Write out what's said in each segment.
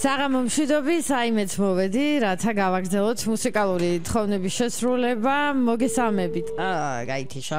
საღამო მშვიდობის, აიმეც მოვედი, რათა გავაგრძელოთ მუსიკალური თხოვნების შესრულება. მოგესალმებით. გაითიშა.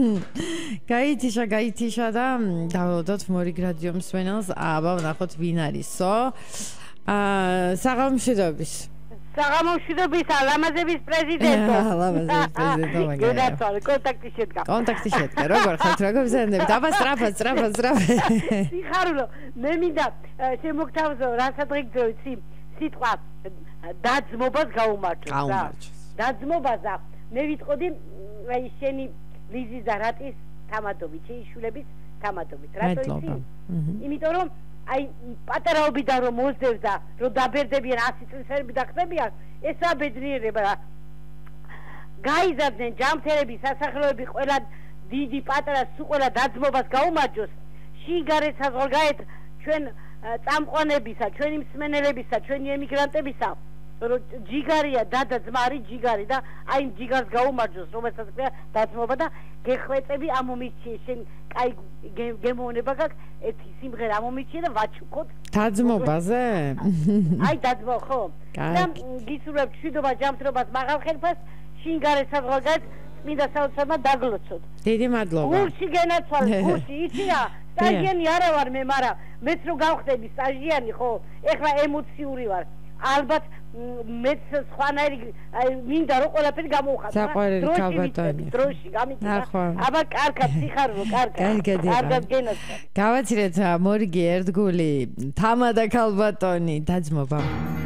გაითიშა და დაველოდოთ მორიგ რადიო მსმენელს. აბა, ვნახოთ ვინ არისო. საღამო მშვიდობის. საღამო მშვიდობის, ლამაზების პრეზიდენტო. ლამაზების პრეზიდენტო მაგარია. გადაცვალე, კონტაქტი შედგა. კონტაქტი შედგა, როგორ ხართ, როგორ გზავნებით? აბა, სწრაფად. სიხარულო, მე მინდა შემოგთავაზო, რასადღიგდო იცი, სიტყვა დაძმობას გაუმარჯოს. დაძმობას და მე ვიტყოდი, აი შენი ლიზის და რატის თამადობით, შენი შულების თამადობით. რატო იცი? იმიტომ რომ აი პატარაობიდან რომ მოსდევს და რომ დაბერდებიან 100 წლისები და ხდებიან, ესაა ბედნიერება. გაიზარდნენ ჯამთერები, სასახლეები, ყველა დიდი პატარა სულ ყველა დაძმობას გაუმარჯოს. შიგარეთ საზღვარგარეთ ჩვენ წამყვანებისა, ჩვენი მსმენელებისა, ჩვენი ემიგრანტებისა, რომ ჯიგარია დადა ძმარი ჯიგარი და აი ჯიგარს გაუმარჯოს, რომელსაც ქვია დაძმობა და გეხვეწები ამომიჩიე შენ კაი გემოვნება გაქვს ერთი სიმღერა ამომიჩიე და ვაჩუქოთ დაძმობაზე? აი დაძმო ხო? და გისურვებ მშვიდობა ჯანმრთელობას მაღალ ხელფას შინგარეთ საზღვარგარეთ წმინდა საოცრებმა დაგლოცოთ. დიდი მადლობა. გულში გენაცვალ, გულში იცი რა? სტაჟიანი არა ვარ მე, მაგრამ მეც რო გავხდები სტაჟიანი ხო? ეხლა ემოციური ვარ. ალბათ მეც სხვანაირი მინდა რომ ყველაფერი გამოვხატო. საყვარელი ქალბატონი. დროში გამიწია. აბა კარგად სიხარულო, კარგად გენაცვალ. გავაცილეთ მორიგი ერთგული თამადა ქალბატონი დაძმობა.